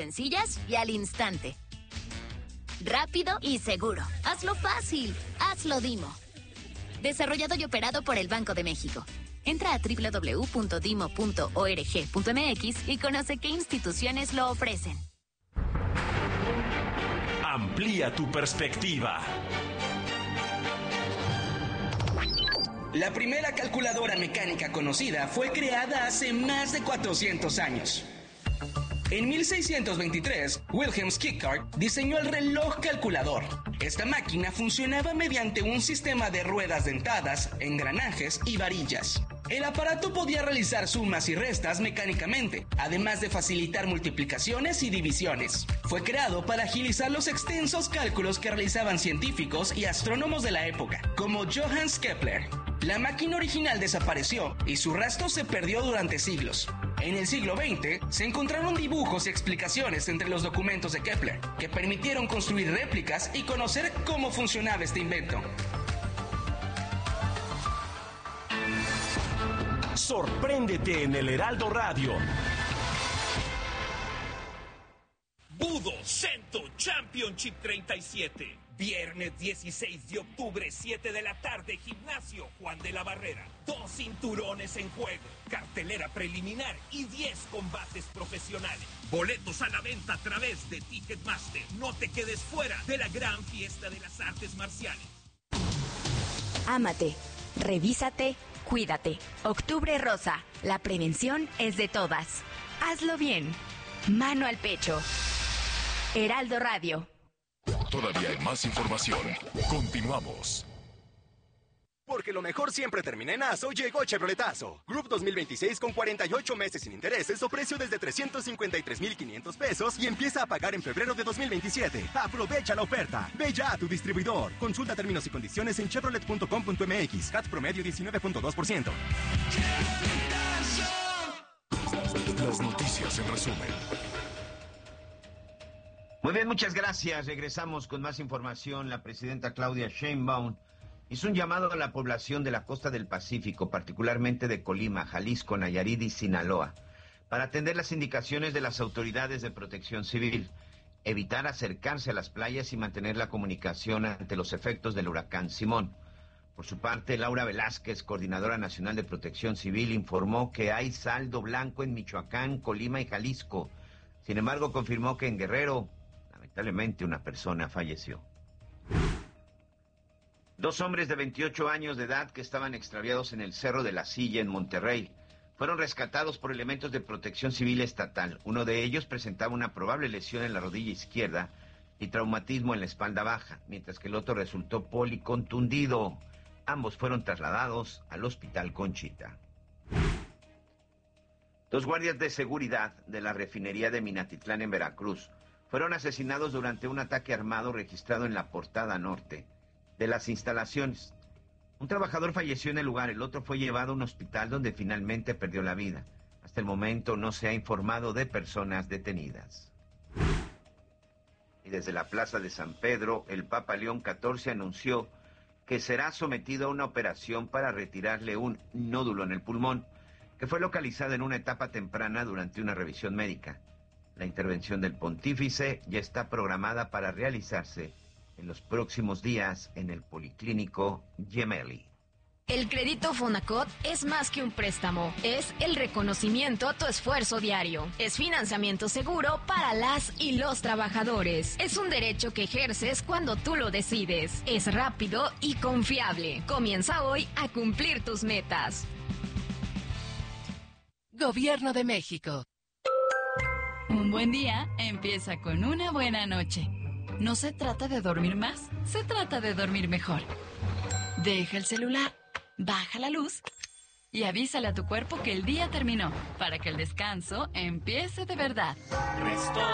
Sencillas y al instante. Rápido y seguro. Hazlo fácil. Hazlo Dimo. Desarrollado y operado por el Banco de México. Entra a www.dimo.org.mx y conoce qué instituciones lo ofrecen. Amplía tu perspectiva. La primera calculadora mecánica conocida fue creada hace más de 400 años. En 1623, Wilhelm Schickard diseñó el reloj calculador. Esta máquina funcionaba mediante un sistema de ruedas dentadas, engranajes y varillas. El aparato podía realizar sumas y restas mecánicamente, además de facilitar multiplicaciones y divisiones. Fue creado para agilizar los extensos cálculos que realizaban científicos y astrónomos de la época, como Johannes Kepler. La máquina original desapareció y su rastro se perdió durante siglos. En el siglo XX se encontraron dibujos y explicaciones entre los documentos de Kepler, que permitieron construir réplicas y conocer cómo funcionaba este invento. Sorpréndete en el Heraldo Radio. Budo Cento Championship 37. Viernes 16 de octubre, 7 de la tarde, Gimnasio Juan de la Barrera. 2 cinturones en juego, cartelera preliminar y 10 combates profesionales. Boletos a la venta a través de Ticketmaster. No te quedes fuera de la gran fiesta de las artes marciales. Ámate, revísate, cuídate. Octubre Rosa, la prevención es de todas. Hazlo bien. Mano al pecho. Heraldo Radio. Todavía hay más información. Continuamos. Porque lo mejor siempre termina en ASO, llegó Chevroletazo. Group 2026 con 48 meses sin intereses o precio desde 353,500 pesos y empieza a pagar en febrero de 2027. Aprovecha la oferta. Ve ya a tu distribuidor. Consulta términos y condiciones en chevrolet.com.mx. CAT promedio 19.2%. Las noticias en resumen. Muy bien, muchas gracias. Regresamos con más información. La presidenta Claudia Sheinbaum hizo un llamado a la población de la costa del Pacífico, particularmente de Colima, Jalisco, Nayarit y Sinaloa, para atender las indicaciones de las autoridades de protección civil, evitar acercarse a las playas y mantener la comunicación ante los efectos del huracán Simón. Por su parte, Laura Velázquez, coordinadora nacional de protección civil, informó que hay saldo blanco en Michoacán, Colima y Jalisco. Sin embargo, confirmó que en Guerrero, lamentablemente, una persona falleció. 2 hombres de 28 años de edad que estaban extraviados en el Cerro de la Silla, en Monterrey, fueron rescatados por elementos de protección civil estatal. Uno de ellos presentaba una probable lesión en la rodilla izquierda y traumatismo en la espalda baja, mientras que el otro resultó policontundido. Ambos fueron trasladados al Hospital Conchita. 2 guardias de seguridad de la refinería de Minatitlán, en Veracruz, fueron asesinados durante un ataque armado registrado en la portada norte de las instalaciones. Un trabajador falleció en el lugar, el otro fue llevado a un hospital donde finalmente perdió la vida. Hasta el momento no se ha informado de personas detenidas. Y desde la Plaza de San Pedro, el Papa León XIV anunció que será sometido a una operación para retirarle un nódulo en el pulmón, que fue localizado en una etapa temprana durante una revisión médica. La intervención del pontífice ya está programada para realizarse en los próximos días en el Policlínico Gemelli. El crédito Fonacot es más que un préstamo, es el reconocimiento a tu esfuerzo diario. Es financiamiento seguro para las y los trabajadores. Es un derecho que ejerces cuando tú lo decides. Es rápido y confiable. Comienza hoy a cumplir tus metas. Gobierno de México. Un buen día empieza con una buena noche. No se trata de dormir más, se trata de dormir mejor. Deja el celular, baja la luz y avísale a tu cuerpo que el día terminó, para que el descanso empiece de verdad.